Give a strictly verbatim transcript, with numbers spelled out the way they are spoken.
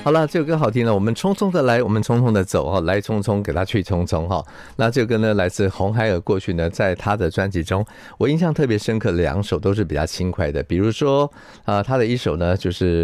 好了，这首歌好听了，我们匆匆的来，我们匆匆的走哈，来匆匆给他去匆匆哈。那这首歌呢，来自红孩儿，过去呢，在他的专辑中，我印象特别深刻的两首都是比较轻快的，比如说啊、呃，他的一首呢就是。